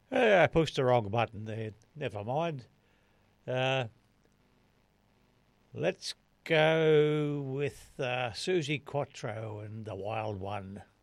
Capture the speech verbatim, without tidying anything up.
Uh, I pushed the wrong button there. Never mind. Uh, let's go with uh, Susie Quattro and the Wild One.